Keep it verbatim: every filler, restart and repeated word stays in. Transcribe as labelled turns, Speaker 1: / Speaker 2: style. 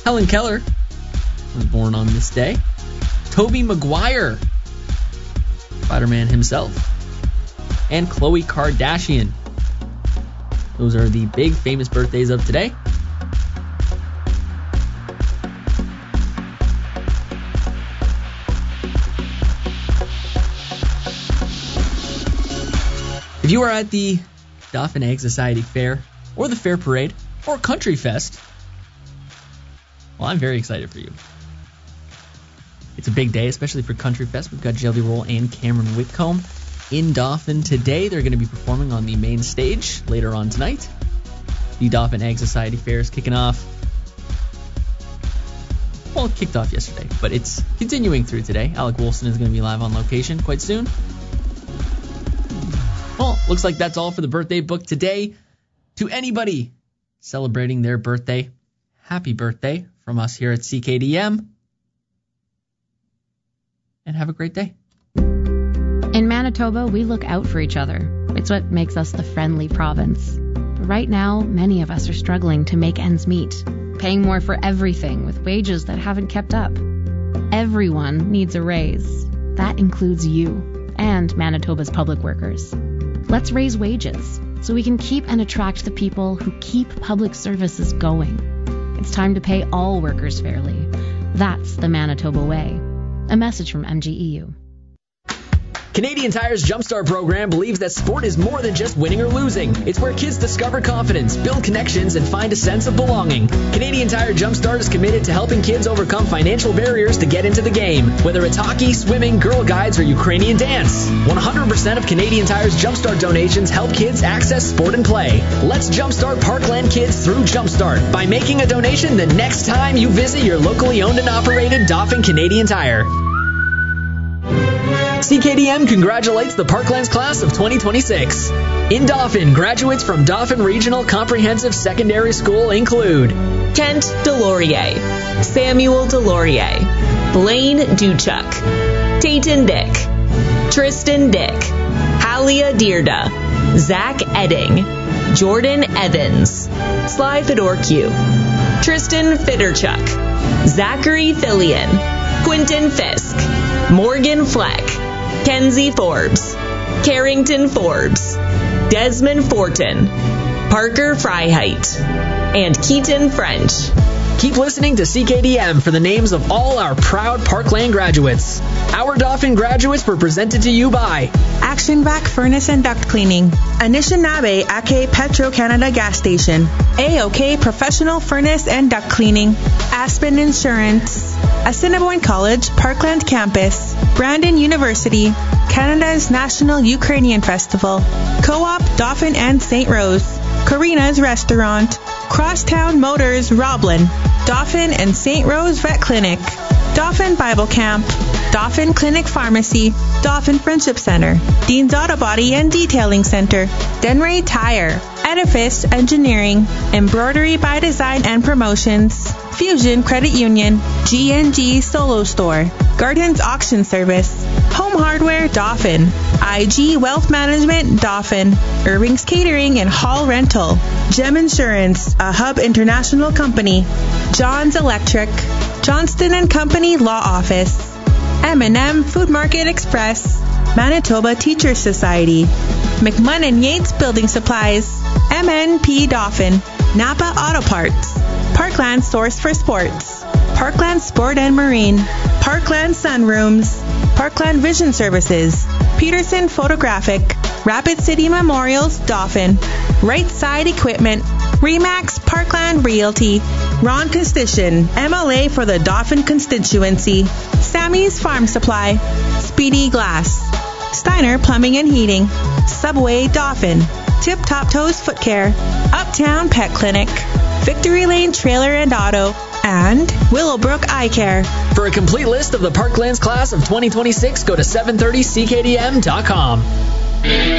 Speaker 1: Helen Keller was born on this day. Tobey Maguire, Spider-Man himself. And Khloe Kardashian. Those are the big famous birthdays of today. If you are at the Dauphin Egg Society Fair, or the Fair Parade, or Country Fest, well, I'm very excited for you. It's a big day, especially for Country Fest. We've got Jelly Roll and Cameron Whitcomb in Dauphin today. They're going to be performing on the main stage later on tonight. The Dauphin Egg Society Fair is kicking off. Well, it kicked off yesterday, but it's continuing through today. Alec Wolfson is going to be live on location quite soon. Well, looks like that's all for the birthday book today. To anybody celebrating their birthday, happy birthday from us here at C K D M. And have a great day.
Speaker 2: In Manitoba, we look out for each other. It's what makes us the friendly province. But right now, many of us are struggling to make ends meet, paying more for everything with wages that haven't kept up. Everyone needs a raise. That includes you and Manitoba's public workers. Let's raise wages so we can keep and attract the people who keep public services going. It's time to pay all workers fairly. That's the Manitoba way. A message from M G E U.
Speaker 1: Canadian Tire's Jumpstart program believes that sport is more than just winning or losing. It's where kids discover confidence, build connections, and find a sense of belonging. Canadian Tire Jumpstart is committed to helping kids overcome financial barriers to get into the game, whether it's hockey, swimming, Girl Guides, or Ukrainian dance. one hundred percent of Canadian Tire's Jumpstart donations help kids access sport and play. Let's jumpstart Parkland kids through Jumpstart by making a donation the next time you visit your locally owned and operated Dauphin Canadian Tire. C K D M congratulates the Parklands class of twenty twenty-six. In Dauphin, graduates from Dauphin Regional Comprehensive Secondary School include
Speaker 3: Kent Delorier, Samuel Delorier, Blaine Duchuk, Tayton Dick, Tristan Dick, Halia Dearda, Zach Edding, Jordan Evans, Sly Fedorque, Tristan Fitterchuck, Zachary Fillion, Quinton Fisk, Morgan Fleck, Kenzie Forbes, Carrington Forbes, Desmond Fortin, Parker Freiheit, and Keaton French.
Speaker 1: Keep listening to C K D M for the names of all our proud Parkland graduates. Our Dauphin graduates were presented to you by
Speaker 4: Action Vac Furnace and Duct Cleaning, Anishinaabe Ake Petro-Canada Gas Station, A O K Professional Furnace and Duct Cleaning, Aspen Insurance, Assiniboine College Parkland Campus, Brandon University, Canada's National Ukrainian Festival, Co-op Dauphin and Saint Rose, Karina's Restaurant, Crosstown Motors Roblin, Dauphin and Saint Rose Vet Clinic, Dauphin Bible Camp, Dauphin Clinic Pharmacy, Dauphin Friendship Center, Dean's Auto Body and Detailing Center, Denray Tire, Edifice Engineering, Embroidery by Design and Promotions, Fusion Credit Union, G and G Solo Store, Gardens Auction Service, Home Hardware Dauphin, I G Wealth Management Dauphin, Irving's Catering and Hall Rental, Gem Insurance, a Hub International Company, John's Electric, Johnston and Company Law Office, M and M Food Market Express, Manitoba Teachers Society, McMunn Yates Building Supplies, M N P Dauphin, Napa Auto Parts, Parkland Source for Sports, Parkland Sport and Marine, Parkland Sunrooms, Parkland Vision Services, Peterson Photographic, Rapid City Memorials Dauphin, Right Side Equipment, Remax Parkland Realty, Ron Constition, M L A for the Dauphin constituency, Sammy's Farm Supply, Speedy Glass, Steiner Plumbing and Heating, Subway Dauphin, Tip Top Toes Foot Care, Uptown Pet Clinic, Victory Lane Trailer and Auto, and Willowbrook Eye Care.
Speaker 1: For a complete list of the Parklands class of twenty twenty-six, go to seven thirty C K D M dot com.